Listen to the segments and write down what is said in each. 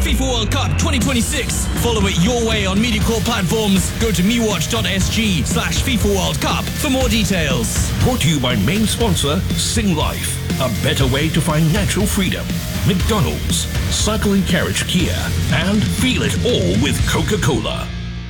FIFA World Cup 2026. Follow it your way on MediaCorp platforms. Go to mewatch.sg/FIFA World Cup for more details. Brought to you by main sponsor Sing Life. A better way to find natural freedom. McDonald's, Cycle and Carriage Kia, and feel it all with Coca-Cola.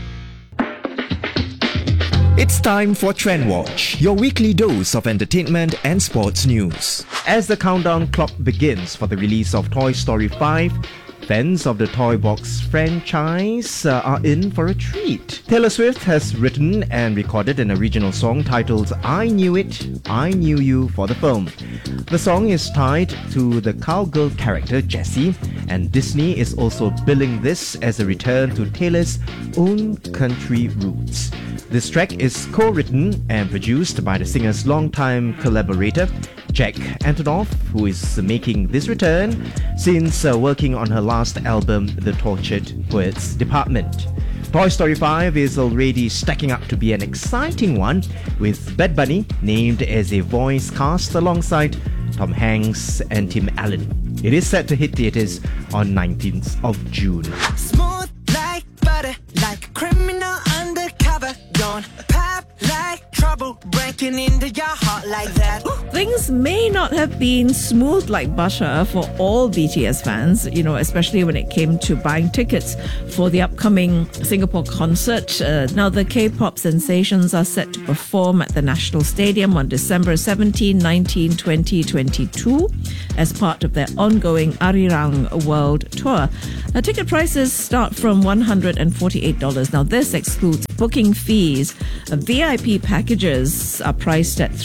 It's time for Trend Watch, your weekly dose of entertainment and sports news. As the countdown clock begins for the release of Toy Story 5, fans of the Toy Box franchise are in for a treat. Taylor Swift has written and recorded an original song titled I Knew It, I Knew You for the film. The song is tied to the cowgirl character Jessie, and Disney is also billing this as a return to Taylor's own country roots. This track is co-written and produced by the singer's longtime collaborator, Jack Antonoff, who is making this return since working on her last album, The Tortured Poets Department. Toy Story 5 is already stacking up to be an exciting one, with Bad Bunny named as a voice cast alongside Tom Hanks and Tim Allen. It is set to hit theatres on 19th of June. Smooth like butter, like a criminal undercover. Don't pop like trouble, breaking into your heart like that. Things may not have been smooth like butter for all BTS fans, especially when it came to buying tickets for the upcoming Singapore concert. Now, the K-pop sensations are set to perform at the National Stadium on December 17, 19, 2022 as part of their ongoing Arirang World Tour. Now, ticket prices start from $148. Now, this excludes booking fees. VIP packages are priced at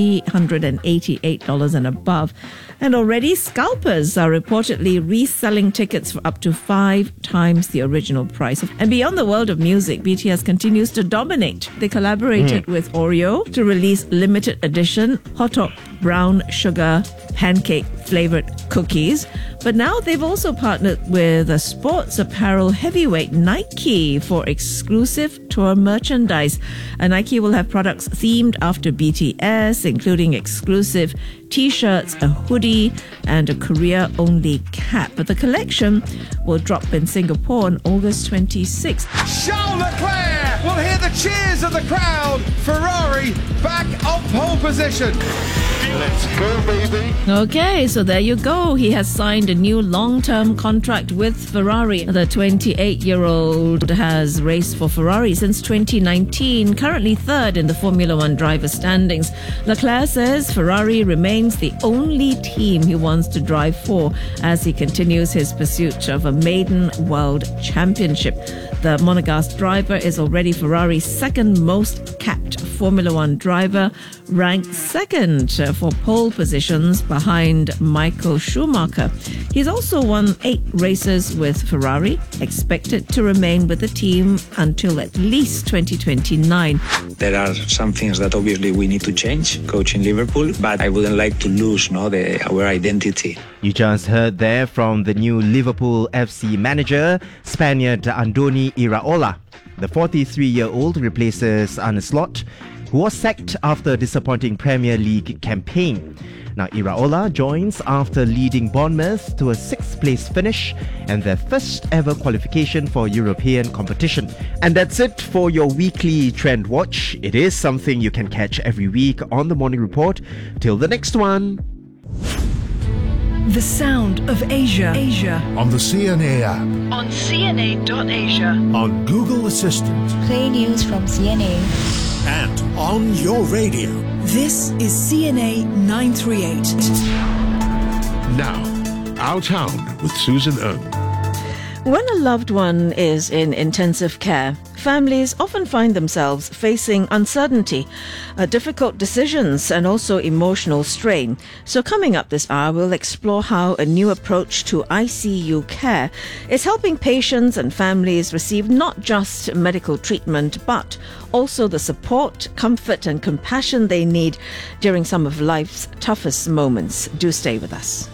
$388 and above. And already scalpers are reportedly reselling tickets for up to 5 times the original price. And beyond the world of music, BTS continues to dominate. They collaborated with Oreo to release limited edition hot dog brown sugar pancake flavored cookies. But now they've also partnered with a sports apparel heavyweight Nike for exclusive tour merchandise. And Nike will have products themed after BTS, including exclusive t-shirts, a hoodie, and a Korea-only cap. But the collection will drop in Singapore on August 26th. Charles Leclerc will hear the cheers of the crowd. Ferrari back on pole position. Let's go, baby. Okay, so there you go. He has signed a new long-term contract with Ferrari. The 28-year-old has raced for Ferrari since 2019, currently third in the Formula One driver standings. Leclerc says Ferrari remains the only team he wants to drive for as he continues his pursuit of a maiden world championship. The Monegasque driver is already Ferrari's second most capped Formula One driver, ranked second for pole positions behind Michael Schumacher. He's also won 8 races with Ferrari, expected to remain with the team until at least 2029. There are some things that obviously we need to change, coaching Liverpool, but I wouldn't like to lose our identity. You just heard there from the new Liverpool FC manager, Spaniard Andoni Iraola. The 43-year-old replaces Arne Slot, who was sacked after a disappointing Premier League campaign. Now, Iraola joins after leading Bournemouth to a 6th place finish and their first ever qualification for European competition. And that's it for your weekly Trend Watch. It is something you can catch every week on the Morning Report. Till the next one. The sound of Asia. On the CNA app. On CNA.Asia. On Google Assistant. Play news from CNA. And on your radio. This is CNA 938. Now, Our Town with Susan Ng. When a loved one is in intensive care, families often find themselves facing uncertainty, difficult decisions, and also emotional strain. So coming up this hour, we'll explore how a new approach to ICU care is helping patients and families receive not just medical treatment, but also the support, comfort, and compassion they need during some of life's toughest moments. Do stay with us.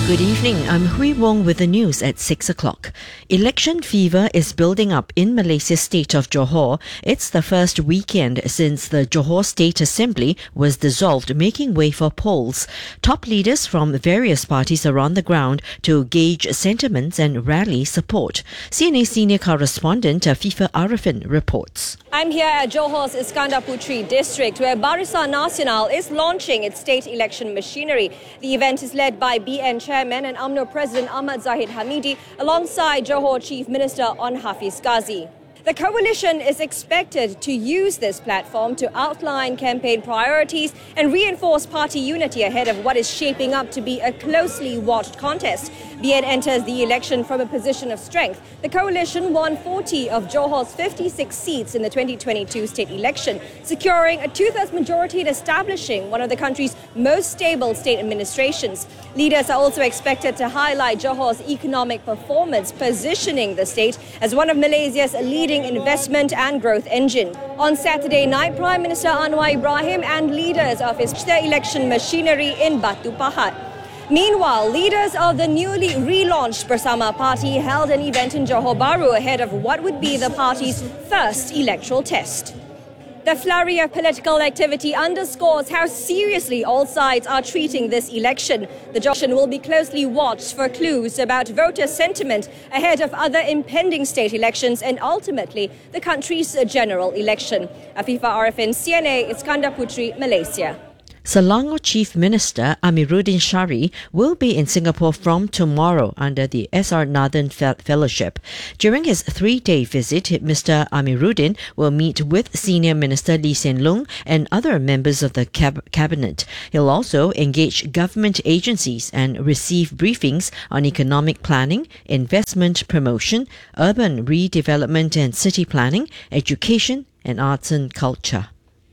Good evening, I'm Hui Wong with the news at 6 o'clock. Election fever is building up in Malaysia's state of Johor. It's the first weekend since the Johor State Assembly was dissolved, making way for polls. Top leaders from various parties are on the ground to gauge sentiments and rally support. CNA senior correspondent Afifa Arifin reports. I'm here at Johor's Iskandar Puteri district, where Barisan Nasional is launching its state election machinery. The event is led by BN Chairman and UMNO President Ahmad Zahid Hamidi, alongside Johor Chief Minister On Hafiz Ghazi. The coalition is expected to use this platform to outline campaign priorities and reinforce party unity ahead of what is shaping up to be a closely watched contest. BN enters the election from a position of strength. The coalition won 40 of Johor's 56 seats in the 2022 state election, securing a two-thirds majority and establishing one of the country's most stable state administrations. Leaders are also expected to highlight Johor's economic performance, positioning the state as one of Malaysia's leading investment and growth engine. On Saturday night, Prime Minister Anwar Ibrahim and leaders of his election machinery in Batu Pahat. Meanwhile, leaders of the newly relaunched Bersama Party held an event in Johor Bahru ahead of what would be the party's first electoral test. The flurry of political activity underscores how seriously all sides are treating this election. The election will be closely watched for clues about voter sentiment ahead of other impending state elections and ultimately the country's general election. Afifa Arifin, CNA, Iskandar Puteri, Malaysia. Selangor Chief Minister Amiruddin Shari will be in Singapore from tomorrow under the S.R. Nathan Fellowship. During his 3-day visit, Mr. Amiruddin will meet with Senior Minister Lee Hsien Loong and other members of the Cabinet. He'll also engage government agencies and receive briefings on economic planning, investment promotion, urban redevelopment and city planning, education and arts and culture.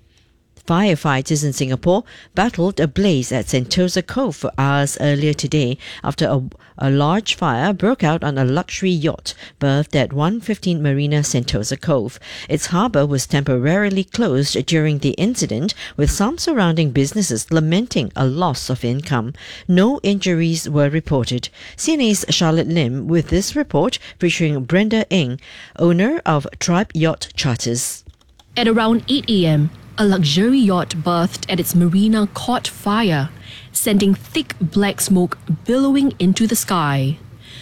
Firefighters in Singapore battled a blaze at Sentosa Cove for hours earlier today after a large fire broke out on a luxury yacht berthed at 115 Marina Sentosa Cove. Its harbour was temporarily closed during the incident, with some surrounding businesses lamenting a loss of income. No injuries were reported. CNA's Charlotte Lim with this report featuring Brenda Ng, owner of Tribe Yacht Charters. At around 8 a.m., a luxury yacht berthed at its marina caught fire, sending thick black smoke billowing into the sky.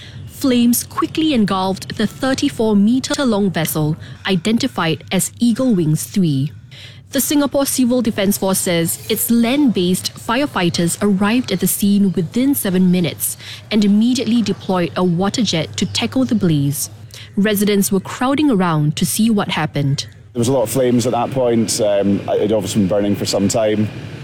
Flames quickly engulfed the 34-metre-long vessel, identified as Eagle Wings 3. The Singapore Civil Defence Force says its land-based firefighters arrived at the scene within 7 minutes and immediately deployed a water jet to tackle the blaze. Residents were crowding around to see what happened. There was a lot of flames at that point. It obviously been burning for some time,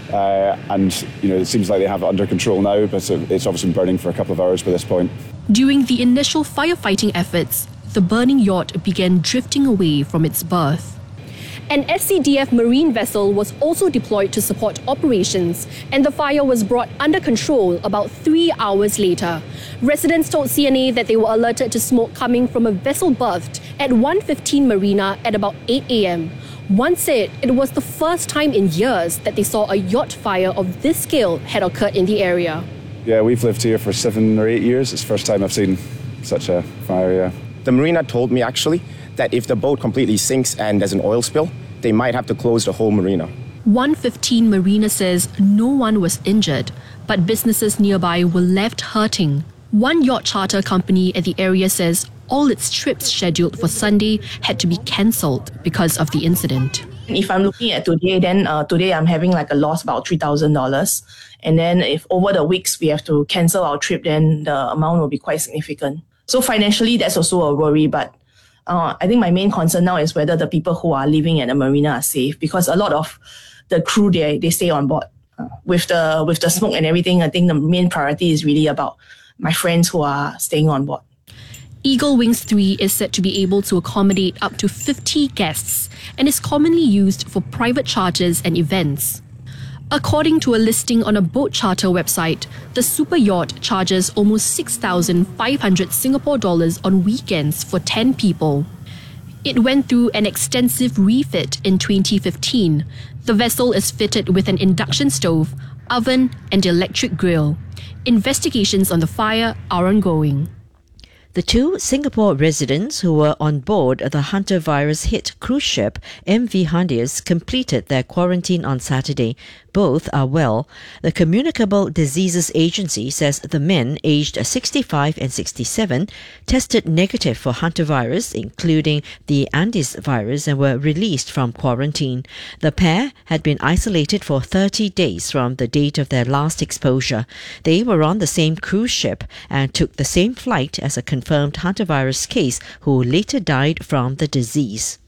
and it seems like they have it under control now, but it's obviously been burning for a couple of hours by this point. During the initial firefighting efforts, the burning yacht began drifting away from its berth. An SCDF marine vessel was also deployed to support operations, and the fire was brought under control about 3 hours later. Residents told CNA that they were alerted to smoke coming from a vessel berthed at 115 Marina at about 8 a.m. One said it was the first time in years that they saw a yacht fire of this scale had occurred in the area. Yeah, we've lived here for 7 or 8 years. It's the first time I've seen such a fire, yeah. The marina told me actually that if the boat completely sinks and there's an oil spill, they might have to close the whole marina. 115 Marina says no one was injured, but businesses nearby were left hurting. One yacht charter company at the area says all its trips scheduled for Sunday had to be cancelled because of the incident. If I'm looking at today, then today I'm having like a loss about $3,000. And then if over the weeks we have to cancel our trip, then the amount will be quite significant. So financially, that's also a worry, but I think my main concern now is whether the people who are living at the marina are safe, because a lot of the crew there, they stay on board. With the smoke and everything, I think the main priority is really about my friends who are staying on board. Eagle Wings 3 is said to be able to accommodate up to 50 guests and is commonly used for private charters and events. According to a listing on a boat charter website, the super yacht charges almost 6,500 Singapore dollars on weekends for 10 people. It went through an extensive refit in 2015. The vessel is fitted with an induction stove, oven, and electric grill. Investigations on the fire are ongoing. The two Singapore residents who were on board the hantavirus-hit cruise ship MV Handias completed their quarantine on Saturday. Both are well. The Communicable Diseases Agency says the men, aged 65 and 67, tested negative for hantavirus, including the Andes virus, and were released from quarantine. The pair had been isolated for 30 days from the date of their last exposure. They were on the same cruise ship and took the same flight as a confirmed hantavirus case who later died from the disease.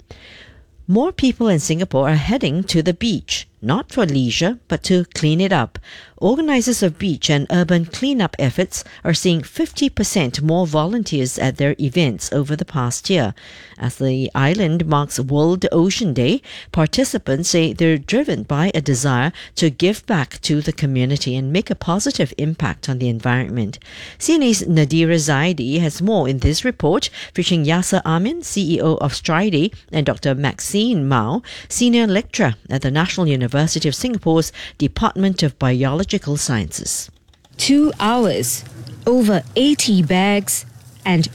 More people in Singapore are heading to the beach, not for leisure, but to clean it up. Organisers of beach and urban cleanup efforts are seeing 50% more volunteers at their events over the past year. As the island marks World Ocean Day, participants say they're driven by a desire to give back to the community and make a positive impact on the environment. CNA's Nadira Zaidi has more in this report, featuring Yasser Amin, CEO of Stride, and Dr. Maxine Mao, Senior Lecturer at the National University of Singapore's Department of Biological Sciences. 2 hours, over 80 bags, and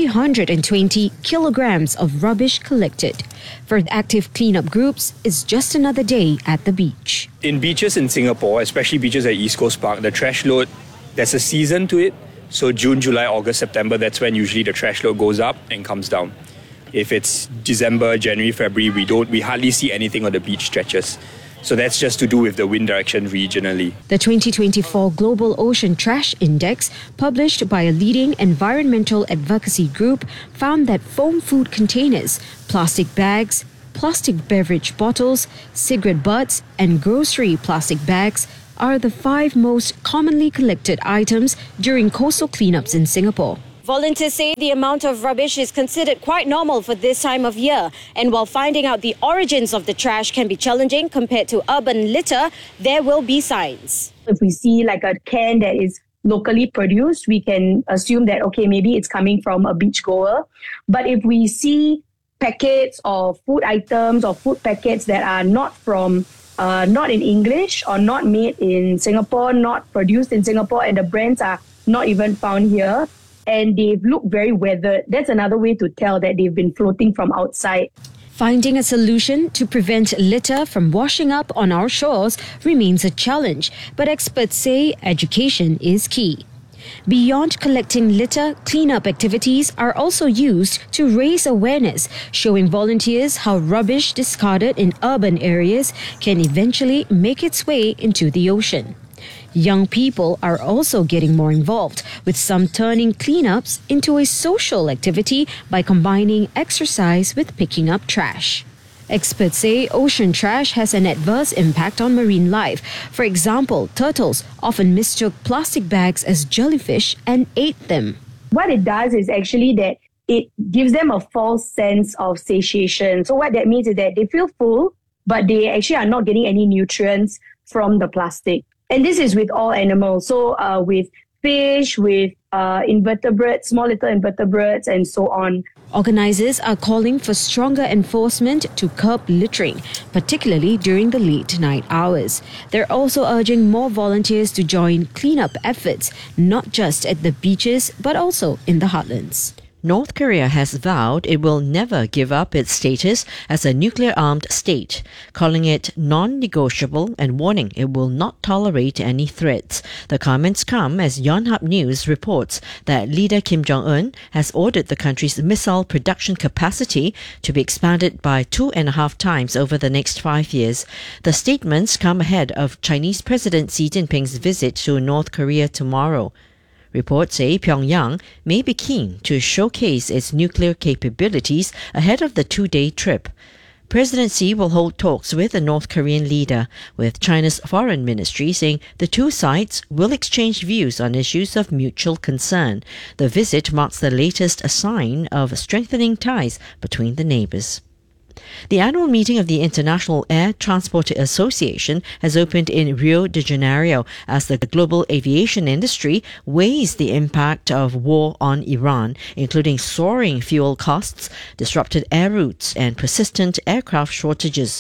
320 kilograms of rubbish collected. For active cleanup groups, it's just another day at the beach. In beaches in Singapore, especially beaches at East Coast Park, the trash load, there's a season to it. So June, July, August, September, that's when usually the trash load goes up and comes down. If it's December, January, February, we hardly see anything on the beach stretches. So that's just to do with the wind direction regionally. The 2024 Global Ocean Trash Index, published by a leading environmental advocacy group, found that foam food containers, plastic bags, plastic beverage bottles, cigarette butts, and grocery plastic bags are the 5 most commonly collected items during coastal cleanups in Singapore. Volunteers say the amount of rubbish is considered quite normal for this time of year. And while finding out the origins of the trash can be challenging compared to urban litter, there will be signs. If we see like a can that is locally produced, we can assume that, okay, maybe it's coming from a beachgoer. But if we see packets of food items or food packets that are not from not in English or not made in Singapore, not produced in Singapore, and the brands are not even found here, and they look very weathered, that's another way to tell that they've been floating from outside. Finding a solution to prevent litter from washing up on our shores remains a challenge, but experts say education is key. Beyond collecting litter, cleanup activities are also used to raise awareness, showing volunteers how rubbish discarded in urban areas can eventually make its way into the ocean. Young people are also getting more involved, with some turning cleanups into a social activity by combining exercise with picking up trash. Experts say ocean trash has an adverse impact on marine life. For example, turtles often mistook plastic bags as jellyfish and ate them. What it does is actually that it gives them a false sense of satiation. So what that means is that they feel full, but they actually are not getting any nutrients from the plastic. And this is with all animals. So with fish, with invertebrates, small little invertebrates, and so on. Organisers are calling for stronger enforcement to curb littering, particularly during the late night hours. They're also urging more volunteers to join cleanup efforts, not just at the beaches, but also in the heartlands. North Korea has vowed it will never give up its status as a nuclear-armed state, calling it non-negotiable and warning it will not tolerate any threats. The comments come as Yonhap News reports that leader Kim Jong-un has ordered the country's missile production capacity to be expanded by 2.5 times over the next 5 years. The statements come ahead of Chinese President Xi Jinping's visit to North Korea tomorrow. Reports say Pyongyang may be keen to showcase its nuclear capabilities ahead of the 2-day trip. President Xi will hold talks with the North Korean leader, with China's foreign ministry saying the two sides will exchange views on issues of mutual concern. The visit marks the latest sign of strengthening ties between the neighbours. The annual meeting of the International Air Transport Association has opened in Rio de Janeiro as the global aviation industry weighs the impact of war on Iran, including soaring fuel costs, disrupted air routes, and persistent aircraft shortages.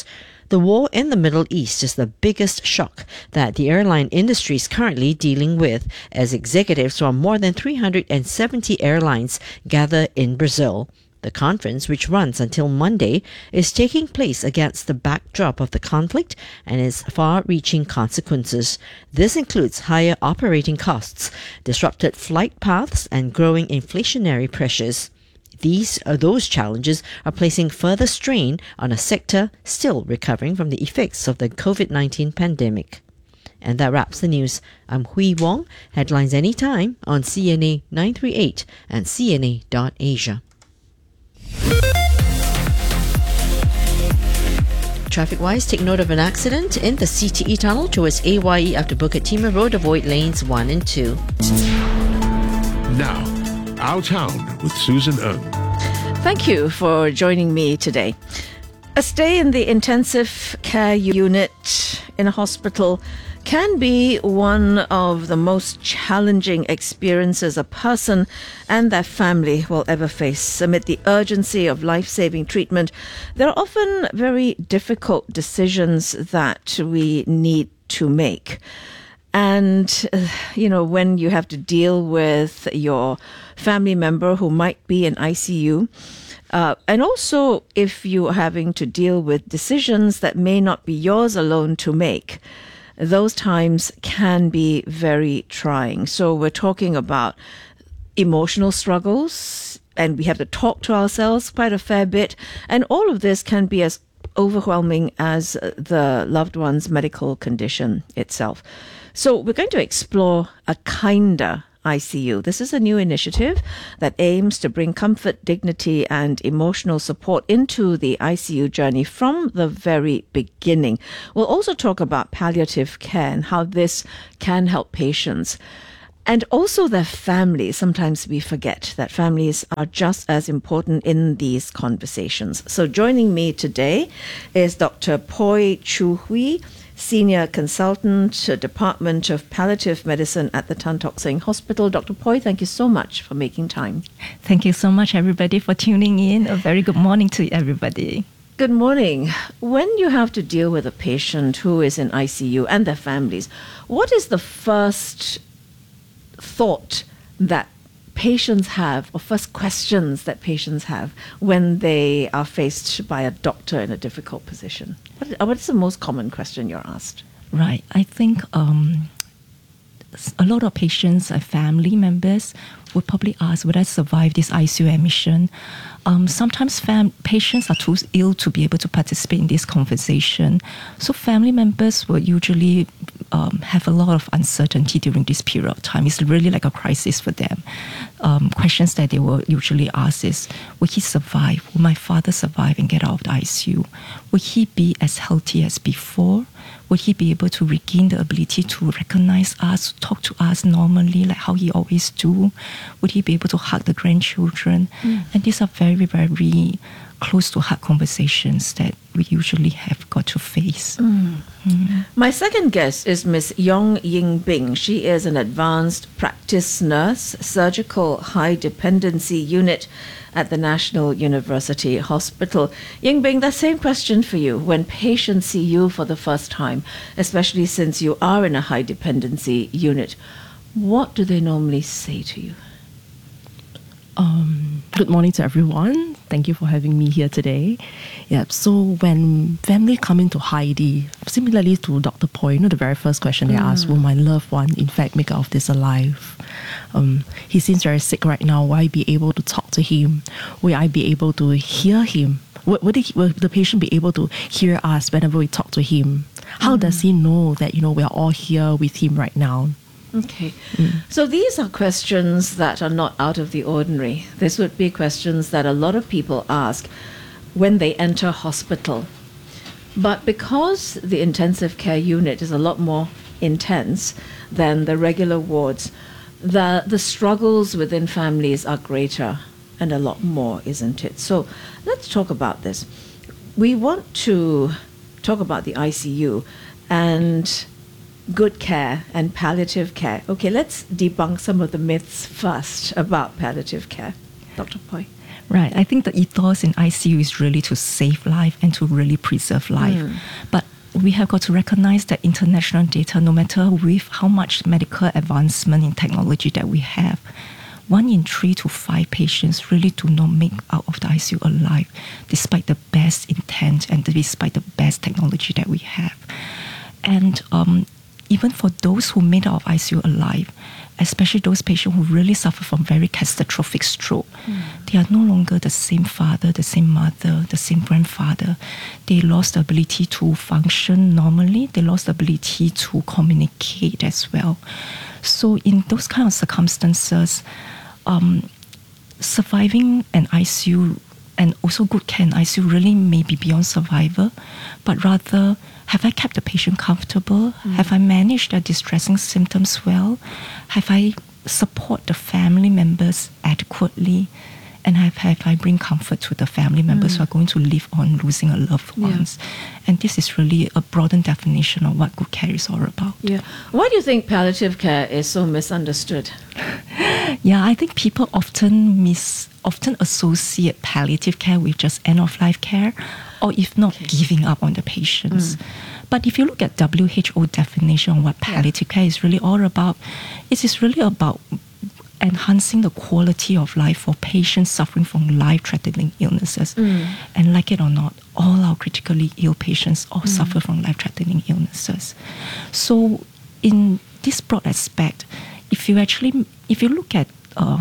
The war in the Middle East is the biggest shock that the airline industry is currently dealing with as executives from more than 370 airlines gather in Brazil. The conference, which runs until Monday, is taking place against the backdrop of the conflict and its far-reaching consequences. This includes higher operating costs, disrupted flight paths, and growing inflationary pressures. Those challenges are placing further strain on a sector still recovering from the effects of the COVID-19 pandemic. And that wraps the news. I'm Hui Wong. Headlines anytime on CNA 938 and CNA.Asia. Traffic-wise, take note of an accident in the CTE tunnel towards AYE after Bukit Timah Road. Avoid lanes 1 and 2. Now, Our Town with Susan Ng. Thank you for joining me today. A stay in the intensive care unit in a hospital can be one of the most challenging experiences a person and their family will ever face. Amid the urgency of life-saving treatment, there are often very difficult decisions that we need to make. And, when you have to deal with your family member who might be in ICU, and also if you're having to deal with decisions that may not be yours alone to make, those times can be very trying. So we're talking about emotional struggles, and we have to talk to ourselves quite a fair bit. And all of this can be as overwhelming as the loved one's medical condition itself. So we're going to explore a kinder ICU. This is a new initiative that aims to bring comfort, dignity, and emotional support into the ICU journey from the very beginning. We'll also talk about palliative care and how this can help patients. And also their families. Sometimes we forget that families are just as important in these conversations. So joining me today is Dr. Poi Chu Hui, Senior Consultant, Department of Palliative Medicine at the Tan Tock Seng Hospital. Dr. Poi, thank you so much for making time. Thank you so much, everybody, for tuning in. A very good morning to everybody. Good morning. When you have to deal with a patient who is in ICU and their families, what is the first thought that patients have, or first questions that patients have when they are faced by a doctor in a difficult position? What is the most common question you're asked? Right. I think a lot of patients and family members would probably ask, would I survive this ICU admission? Sometimes patients are too ill to be able to participate in this conversation. So family members will usually have a lot of uncertainty during this period of time. It's really like a crisis for them. Questions that they will usually ask is, will he survive? Will my father survive and get out of the ICU? Will he be as healthy as before? Would he be able to regain the ability to recognize us, talk to us normally, like how he always do? Would he be able to hug the grandchildren? And these are very, very close to heart conversations that we usually have got to face. My second guest is Ms. Yong Ying Bing. She is an advanced practice nurse, surgical high dependency unit at the National University Hospital. Ying Bing, the same question for you. When patients see you for the first time, especially since you are in a high dependency unit, what do they normally say to you? Good morning to everyone. Thank you for having me here today. Yeah, so when family come into Heidi, similarly to Dr. Poi, the very first question they ask, will my loved one in fact make it out of this alive? He seems very sick right now. Will I be able to talk to him? Will I be able to hear him? Will the patient be able to hear us whenever we talk to him? How does he know that, we are all here with him right now? Okay. So these are questions that are not out of the ordinary. This would be questions that a lot of people ask when they enter hospital. But because the intensive care unit is a lot more intense than the regular wards, the struggles within families are greater and a lot more, isn't it? So let's talk about this. We want to talk about the ICU and good care and palliative care. Okay, let's debunk some of the myths first about palliative care. Dr. Poi. Right. I think the ethos in ICU is really to save life and to really preserve life. But we have got to recognize that international data, no matter with how much medical advancement in technology that we have, 1 in 3 to 5 patients really do not make out of the ICU alive, despite the best intent and despite the best technology that we have. And even for those who made out of ICU alive, especially those patients who really suffer from very catastrophic stroke, they are no longer the same father, the same mother, the same grandfather. They lost the ability to function normally. They lost the ability to communicate as well. So in those kind of circumstances, surviving an ICU and also good care in ICU really may be beyond survival, but rather, have I kept the patient comfortable? Have I managed their distressing symptoms well? Have I support the family members adequately? And have I bring comfort to the family members who are going to live on losing a loved ones? And this is really a broadened definition of what good care is all about. Yeah. Why do you think palliative care is so misunderstood? Yeah, I think people often associate palliative care with just end-of-life care, or if not, giving up on the patients. But if you look at WHO definition of what palliative care is really all about, it is really about enhancing the quality of life for patients suffering from life-threatening illnesses. And like it or not, all our critically ill patients all suffer from life-threatening illnesses. So in this broad aspect, if you look at,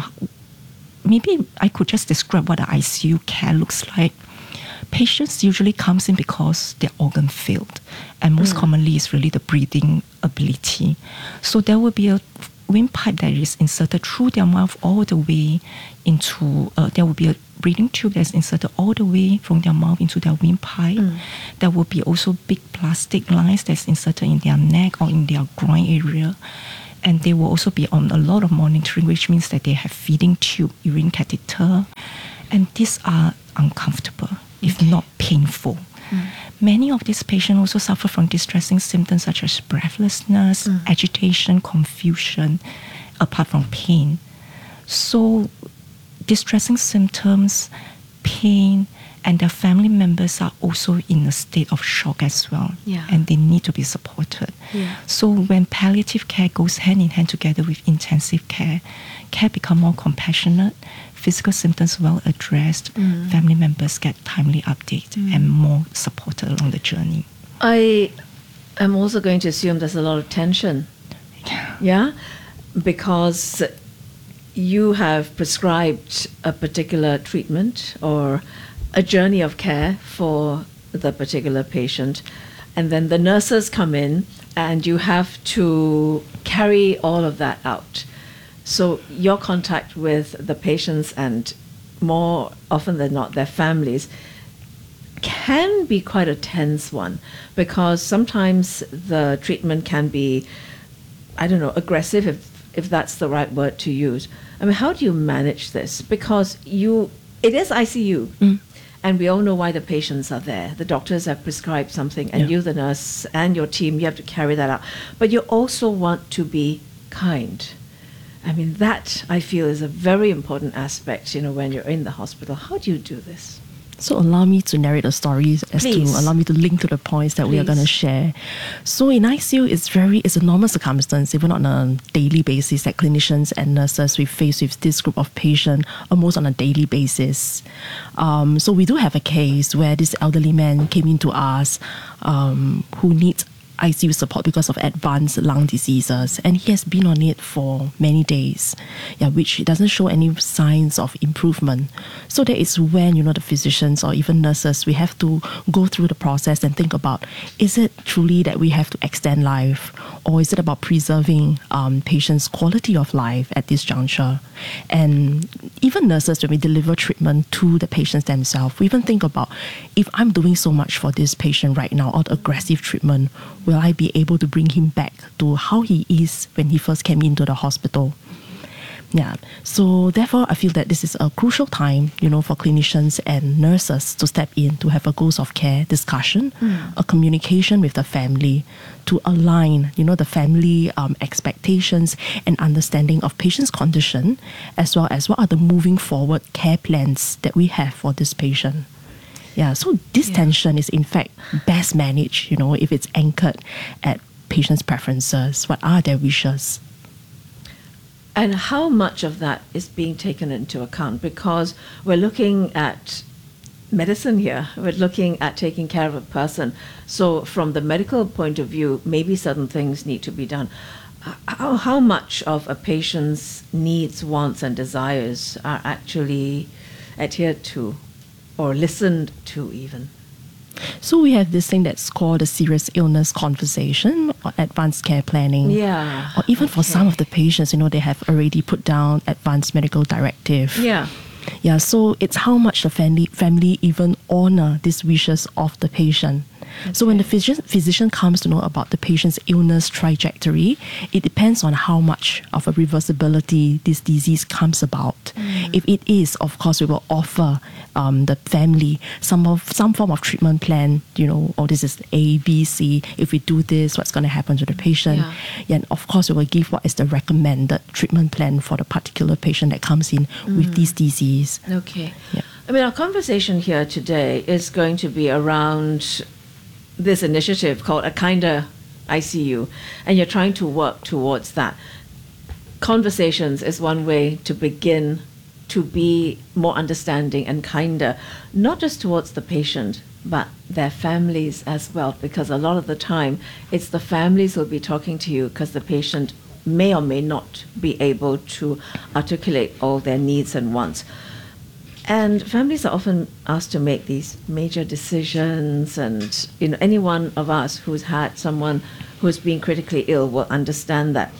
maybe I could just describe what the ICU care looks like. Patients usually comes in because their organ failed, and most commonly it's really the breathing ability. So there will be a windpipe that is inserted through their mouth all the way into, there will be a breathing tube that's inserted all the way from their mouth into their windpipe. There will be also big plastic lines that's inserted in their neck or in their groin area. And they will also be on a lot of monitoring, which means that they have feeding tube, urine catheter. And these are uncomfortable, if not painful. Many of these patients also suffer from distressing symptoms such as breathlessness, agitation, confusion, apart from pain. So distressing symptoms, pain, and their family members are also in a state of shock as well. And they need to be supported. So when palliative care goes hand in hand together with intensive care, care become more compassionate, physical symptoms well addressed, family members get timely update and more supported along the journey. I am also going to assume there's a lot of tension. Yeah? Because you have prescribed a particular treatment or a journey of care for the particular patient, and then the nurses come in and you have to carry all of that out. So your contact with the patients, and more often than not their families, can be quite a tense one, because sometimes the treatment can be, I don't know, aggressive, if that's the right word to use. I mean, how do you manage this? Because it is ICU. And we all know why the patients are there. The doctors have prescribed something, and you, the nurse, and your team, you have to carry that out. But you also want to be kind. I mean, that, I feel, is a very important aspect, when you're in the hospital. How do you do this? So allow me to narrate a story as to allow me to link to the points that we are going to share. So in ICU, it's a normal circumstance, even on a daily basis, that clinicians and nurses we face with this group of patients almost on a daily basis. So we do have a case where this elderly man came in to us who needs ICU support because of advanced lung diseases, and he has been on it for many days, which doesn't show any signs of improvement. So that is when, the physicians or even nurses, we have to go through the process and think about, is it truly that we have to extend life, or is it about preserving patients' quality of life at this juncture? And even nurses, when we deliver treatment to the patients themselves, we even think about, if I'm doing so much for this patient right now, or the aggressive treatment, will I be able to bring him back to how he is when he first came into the hospital? Yeah. So therefore, I feel that this is a crucial time, for clinicians and nurses to step in to have a goals of care discussion, a communication with the family to align, the family expectations and understanding of patient's condition, as well as what are the moving forward care plans that we have for this patient. Yeah. So this tension is in fact best managed, if it's anchored at patient's preferences. What are their wishes? And how much of that is being taken into account? Because we're looking at medicine here. We're looking at taking care of a person. So from the medical point of view, maybe certain things need to be done. How much of a patient's needs, wants, and desires are actually adhered to or listened to even? So we have this thing that's called a serious illness conversation or advanced care planning. Yeah. Or even for some of the patients, they have already put down advanced medical directive. Yeah. Yeah, so it's how much the family even honor these wishes of the patient. So when the physician comes to know about the patient's illness trajectory, it depends on how much of a reversibility this disease comes about. If it is, of course, we will offer the family some form of treatment plan, this is A, B, C. If we do this, what's going to happen to the patient? Yeah, and of course, we will give what is the recommended treatment plan for the particular patient that comes in with this disease. Okay. Yeah. I mean, our conversation here today is going to be around this initiative called A Kinder ICU, and you're trying to work towards that. Conversations is one way to begin to be more understanding and kinder, not just towards the patient, but their families as well, because a lot of the time it's the families who'll be talking to you because the patient may or may not be able to articulate all their needs and wants. And families are often asked to make these major decisions, and any one of us who's had someone who's been critically ill will understand that.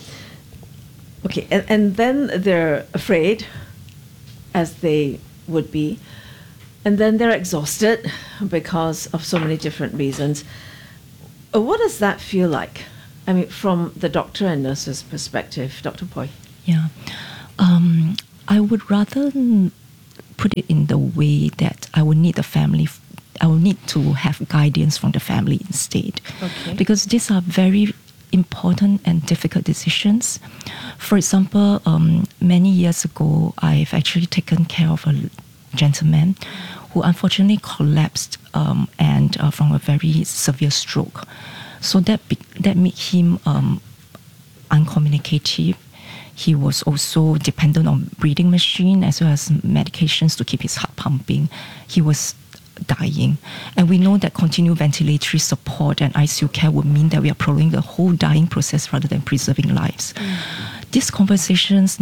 Okay, and then they're afraid, as they would be, and then they're exhausted because of so many different reasons. What does that feel like? I mean, from the doctor and nurse's perspective, Dr. Poi. Yeah, I would rather put it in the way that I will need to have guidance from the family instead. Okay. Because these are very important and difficult decisions. For example, many years ago, I've actually taken care of a gentleman who unfortunately collapsed and from a very severe stroke. So that made him uncommunicative. He was also dependent on breathing machine as well as medications to keep his heart pumping. He was dying. And we know that continued ventilatory support and ICU care would mean that we are prolonging the whole dying process rather than preserving lives. These conversations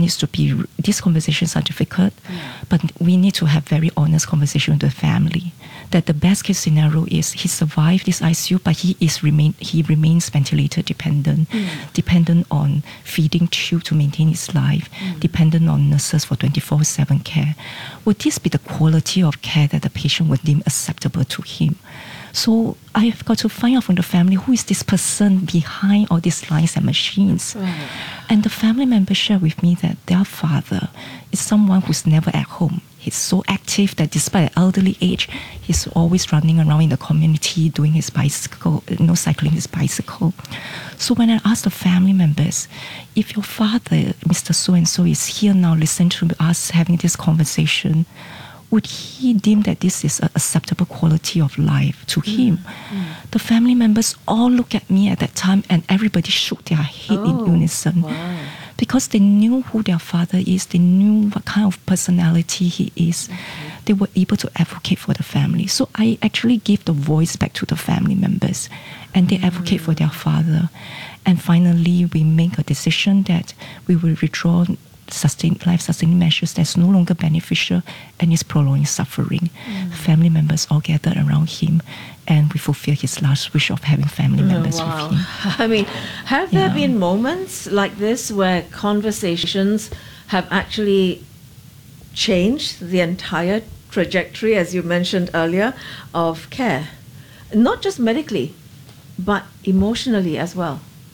are difficult, but we need to have very honest conversation with the family. That the best case scenario is he survived this ICU, but he remains ventilator dependent, dependent on feeding tube to maintain his life, dependent on nurses for 24/7 care. Would this be the quality of care that the patient would deem acceptable to him? So I have got to find out from the family who is this person behind all these lines and machines. Right. And the family members share with me that their father is someone who's never at home. He's so active that despite an elderly age, he's always running around in the community, doing his bicycle, cycling his bicycle. So when I asked the family members, if your father, Mr. So-and-so, is here now listening to us having this conversation, would he deem that this is an acceptable quality of life to him? The family members all looked at me at that time and everybody shook their head in unison. Wow. Because they knew who their father is, they knew what kind of personality he is. They were able to advocate for the family. So I actually gave the voice back to the family members and they advocate for their father. And finally, we make a decision that we will withdraw life-sustaining measures that's no longer beneficial and is prolonging suffering. Family members all gathered around him and we fulfill his last wish of having family members with him. I mean, have there been moments like this where conversations have actually changed the entire trajectory, as you mentioned earlier, of care? Not just medically, but emotionally as well.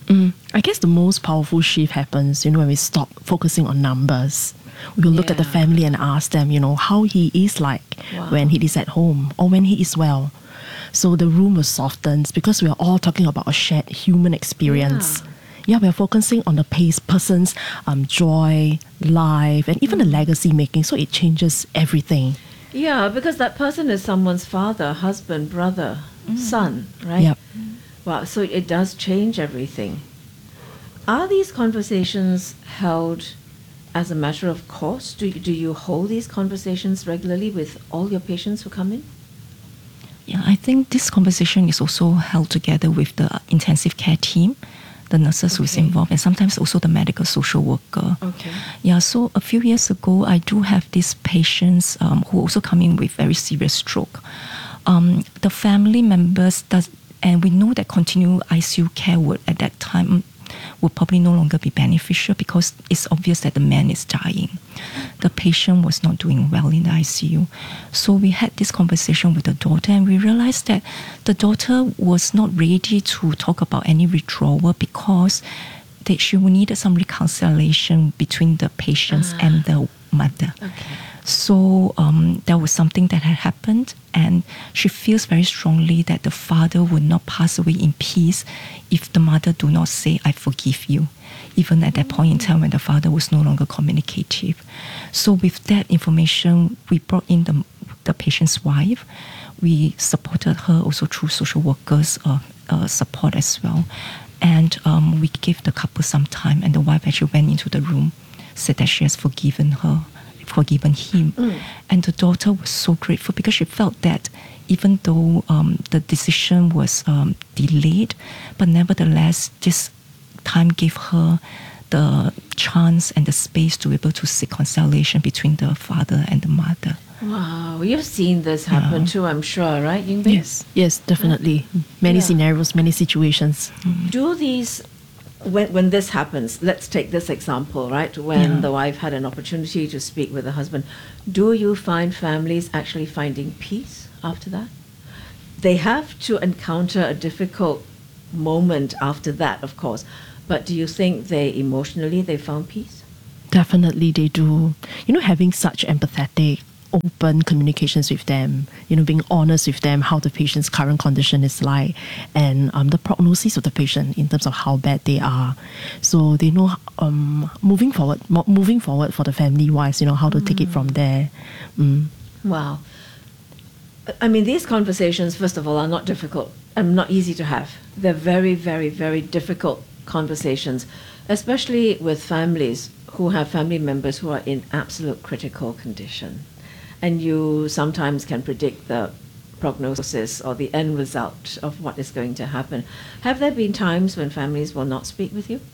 I guess the most powerful shift happens, when we stop focusing on numbers. We will look at the family and ask them, how he is like when he is at home or when he is well. So the room will soften because we are all talking about a shared human experience. We are focusing on the person's joy, life, and even the legacy making. So it changes everything. Yeah, because that person is someone's father, husband, brother, son, right? Yep. Wow, so it does change everything. Are these conversations held as a matter of course? Do you hold these conversations regularly with all your patients who come in? Yeah, I think this conversation is also held together with the intensive care team, the nurses who's involved, and sometimes also the medical social worker. Okay. Yeah, so a few years ago, I do have these patients who also come in with very serious stroke. The family members and we know that continued ICU care would at that time would probably no longer be beneficial because it's obvious that the man is dying. The patient was not doing well in the ICU. So we had this conversation with the daughter and we realized that the daughter was not ready to talk about any withdrawal because she needed some reconciliation between the patients and the mother. Okay. So that was something that had happened, and she feels very strongly that the father would not pass away in peace if the mother do not say, I forgive you, even at that point in time when the father was no longer communicative. So with that information, we brought in the patient's wife. We supported her also through social workers' support as well. And we gave the couple some time, and the wife actually went into the room, said that she has forgiven him. And the daughter was so grateful because she felt that even though the decision was delayed, but nevertheless this time gave her the chance and the space to be able to seek conciliation between the father and the mother. Wow, you've seen this happen too, I'm sure, right, Yingbing? Yes, definitely. Many scenarios, many situations. Do these, when this happens, let's take this example, right? When the wife had an opportunity to speak with the husband, do you find families actually finding peace after that? They have to encounter a difficult moment after that, of course, but do you think they found peace? Definitely they do. Having such empathetic, open communications with them, being honest with them, how the patient's current condition is like, and the prognosis of the patient in terms of how bad they are. So they know moving forward for the family-wise, how to take it from there. Wow. I mean, these conversations, first of all, are not difficult and not easy to have. They're very, very, very difficult conversations, especially with families who have family members who are in absolute critical condition. And you sometimes can predict the prognosis or the end result of what is going to happen. Have there been times when families will not speak with you?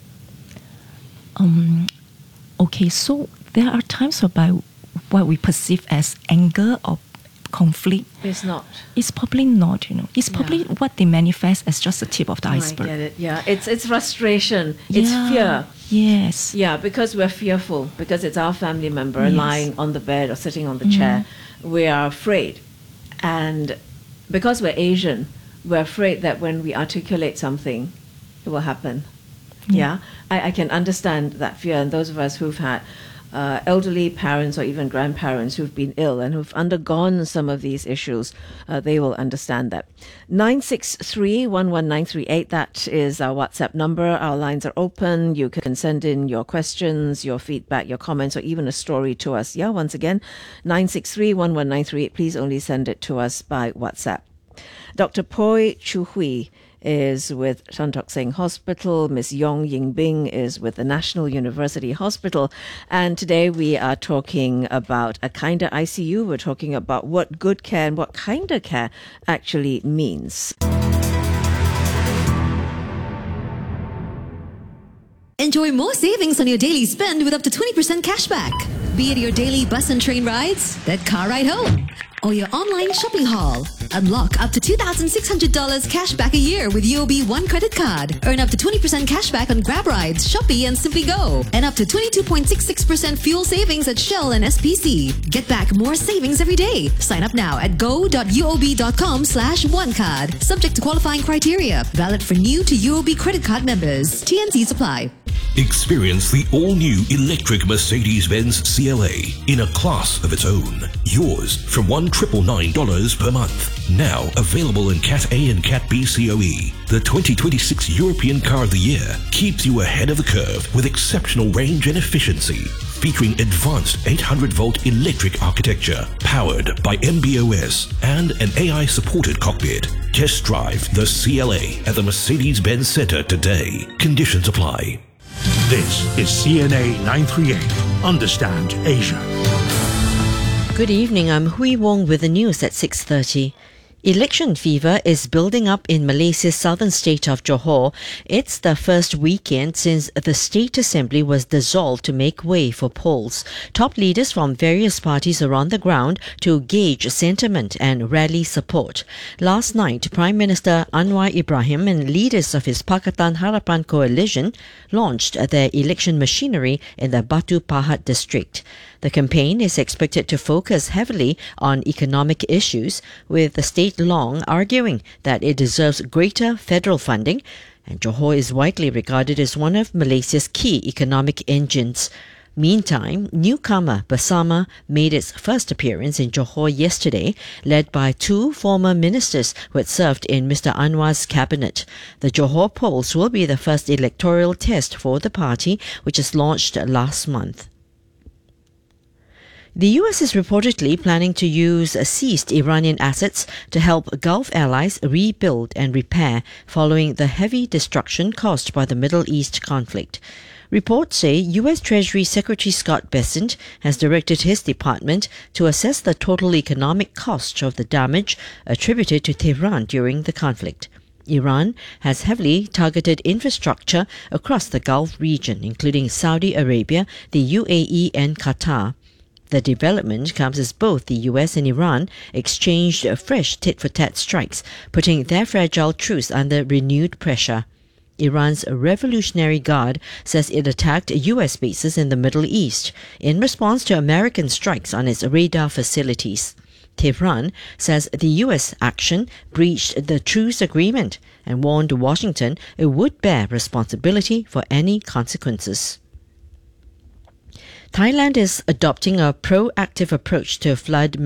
Okay, so there are times whereby what we perceive as anger or conflict. It's not. It's probably not, It's probably what they manifest as just the tip of the iceberg. I get it, yeah. It's frustration. It's fear. Yes. Yeah, because we're fearful, because it's our family member lying on the bed or sitting on the chair. We are afraid. And because we're Asian, we're afraid that when we articulate something, it will happen. Yeah. I can understand that fear. And those of us who've had elderly parents or even grandparents who've been ill and who've undergone some of these issues, they will understand that. 963-11938, that is our WhatsApp number. Our lines are open. You can send in your questions, your feedback, your comments, or even a story to us. Yeah, once again, 963-11938. Please only send it to us by WhatsApp. Dr. Poi Chu Hui is with Tan Tock Seng Hospital. Ms. Yong Yingbing is with the National University Hospital. And today we are talking about a kinder ICU. We're talking about what good care and what kinder care actually means. Enjoy more savings on your daily spend with up to 20% cashback. Be it your daily bus and train rides, that car ride home, or your online shopping haul. Unlock up to $2,600 cash back a year with UOB One Credit Card. Earn up to 20% cash back on Grab rides, Shopee and Simply Go. And up to 22.66% fuel savings at Shell and SPC. Get back more savings every day. Sign up now at go.uob.com/onecard. Subject to qualifying criteria. Valid for new to UOB credit card members. TNCs apply. Experience the all-new electric Mercedes-Benz CLA in a class of its own. Yours from $1,999 per month. Now available in Cat A and Cat B COE. The 2026 European Car of the Year keeps you ahead of the curve with exceptional range and efficiency. Featuring advanced 800-volt electric architecture, powered by MBOS and an AI-supported cockpit. Test drive the CLA at the Mercedes-Benz Center today. Conditions apply. This is CNA 938. Understand Asia. Good evening, I'm Hui Wong with the news at 6:30. Election fever is building up in Malaysia's southern state of Johor. It's the first weekend since the State Assembly was dissolved to make way for polls. Top leaders from various parties are on the ground to gauge sentiment and rally support. Last night, Prime Minister Anwar Ibrahim and leaders of his Pakatan Harapan coalition launched their election machinery in the Batu Pahat district. The campaign is expected to focus heavily on economic issues, with the State Long arguing that it deserves greater federal funding, and Johor is widely regarded as one of Malaysia's key economic engines. Meantime, newcomer Bersama made its first appearance in Johor yesterday, led by two former ministers who had served in Mr. Anwar's cabinet. The Johor polls will be the first electoral test for the party, which was launched last month. The US is reportedly planning to use seized Iranian assets to help Gulf allies rebuild and repair following the heavy destruction caused by the Middle East conflict. Reports say US Treasury Secretary Scott Bessent has directed his department to assess the total economic cost of the damage attributed to Tehran during the conflict. Iran has heavily targeted infrastructure across the Gulf region, including Saudi Arabia, the UAE and Qatar. The development comes as both the US and Iran exchanged fresh tit-for-tat strikes, putting their fragile truce under renewed pressure. Iran's Revolutionary Guard says it attacked US bases in the Middle East in response to American strikes on its radar facilities. Tehran says the US action breached the truce agreement and warned Washington it would bear responsibility for any consequences. Thailand is adopting a proactive approach to flood